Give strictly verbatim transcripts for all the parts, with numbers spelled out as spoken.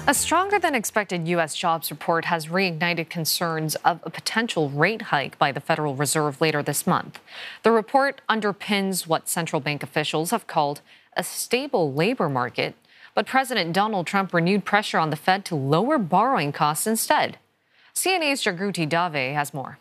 A stronger than expected U S jobs report has reignited concerns of a potential rate hike by the Federal Reserve later this month. The report underpins what central bank officials have called a stable labor market, but President Donald Trump renewed pressure on the Fed to lower borrowing costs instead. C N A's Jagruti Dave has more.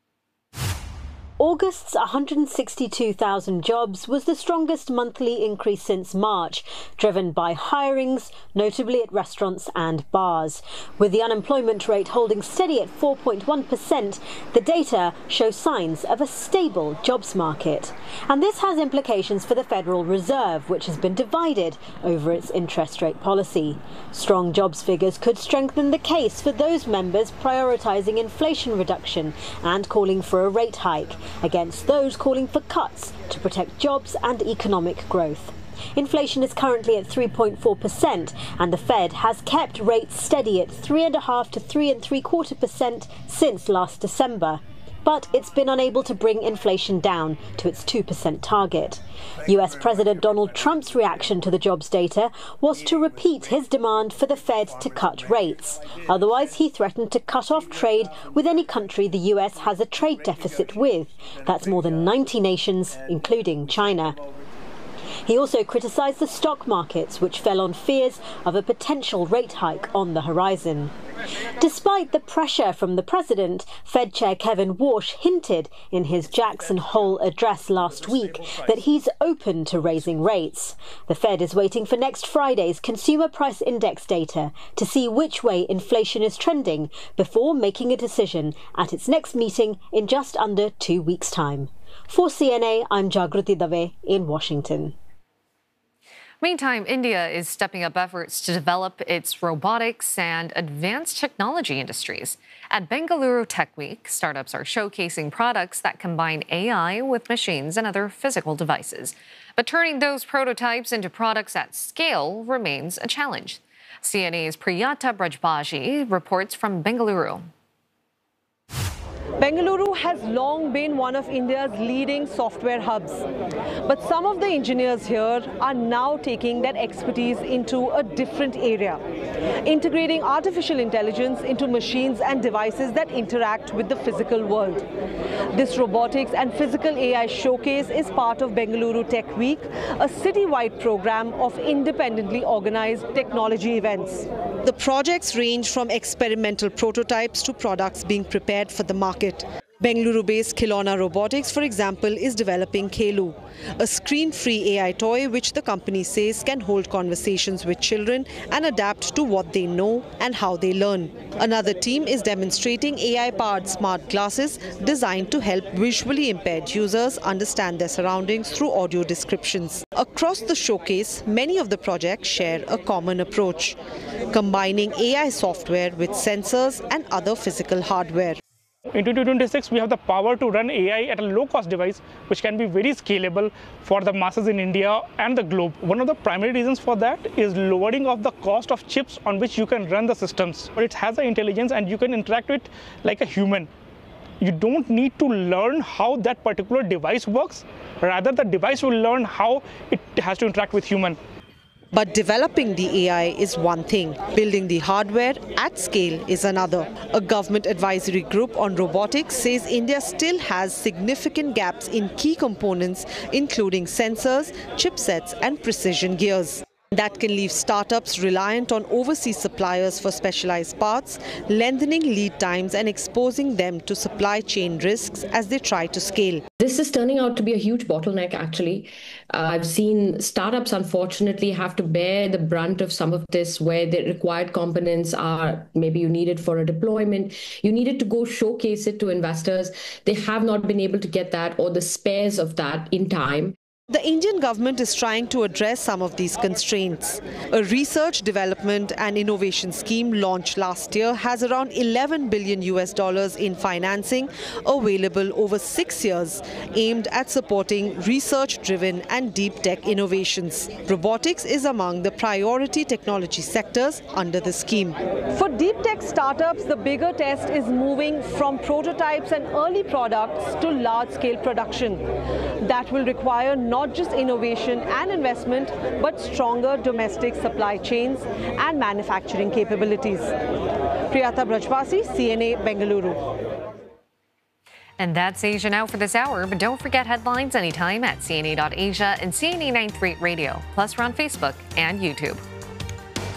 August's one hundred sixty-two thousand jobs was the strongest monthly increase since March, driven by hirings, notably at restaurants and bars. With the unemployment rate holding steady at four point one percent, the data shows signs of a stable jobs market. And this has implications for the Federal Reserve, which has been divided over its interest rate policy. Strong jobs figures could strengthen the case for those members prioritising inflation reduction and calling for a rate hike, against those calling for cuts to protect jobs and economic growth. Inflation is currently at three point four percent, and the Fed has kept rates steady at three point five to three and three quarter percent since last December. But it's been unable to bring inflation down to its two percent target. U S President Donald Trump's reaction to the jobs data was to repeat his demand for the Fed to cut rates. Otherwise, he threatened to cut off trade with any country the U S has a trade deficit with. That's more than ninety nations, including China. He also criticised the stock markets, which fell on fears of a potential rate hike on the horizon. Despite the pressure from the president, Fed Chair Kevin Warsh hinted in his Jackson Hole address last week that he's open to raising rates. The Fed is waiting for next Friday's Consumer Price Index data to see which way inflation is trending before making a decision at its next meeting in just under two weeks' time. For C N A, I'm Jagruti Dave in Washington. Meantime, India is stepping up efforts to develop its robotics and advanced technology industries. At Bengaluru Tech Week, startups are showcasing products that combine A I with machines and other physical devices. But turning those prototypes into products at scale remains a challenge. C N A's Priyata Brajbaji reports from Bengaluru. Bengaluru has long been one of India's leading software hubs. But some of the engineers here are now taking that expertise into a different area, integrating artificial intelligence into machines and devices that interact with the physical world. This robotics and physical A I showcase is part of Bengaluru Tech Week, a citywide program of independently organized technology events. The projects range from experimental prototypes to products being prepared for the market. Bengaluru-based Khilona Robotics, for example, is developing Khelu, a screen-free A I toy which the company says can hold conversations with children and adapt to what they know and how they learn. Another team is demonstrating A I-powered smart glasses designed to help visually impaired users understand their surroundings through audio descriptions. Across the showcase, many of the projects share a common approach, combining A I software with sensors and other physical hardware. In twenty twenty-six, we have the power to run A I at a low-cost device, which can be very scalable for the masses in India and the globe. One of the primary reasons for that is lowering of the cost of chips on which you can run the systems. But it has an intelligence and you can interact with it like a human. You don't need to learn how that particular device works. Rather, the device will learn how it has to interact with human. But developing the A I is one thing. Building the hardware at scale is another. A government advisory group on robotics says India still has significant gaps in key components, including sensors, chipsets and precision gears. That can leave startups reliant on overseas suppliers for specialized parts, lengthening lead times and exposing them to supply chain risks as they try to scale. This is turning out to be a huge bottleneck, actually. Uh, I've seen startups, unfortunately, have to bear the brunt of some of this, where the required components are maybe you need it for a deployment, you needed to go showcase it to investors. They have not been able to get that or the spares of that in time. The Indian government is trying to address some of these constraints. A research, development and innovation scheme launched last year has around eleven billion U S dollars in financing available over six years, aimed at supporting research-driven and deep tech innovations. Robotics is among the priority technology sectors under the scheme. For deep tech startups, the bigger test is moving from prototypes and early products to large-scale production. that will require not just innovation and investment, but stronger domestic supply chains and manufacturing capabilities. Priyata Brajwasi, C N A, Bengaluru. And that's Asia Now for this hour, but don't forget headlines anytime at C N A dot Asia and C N A ninety-three Radio. Plus, we're on Facebook and YouTube.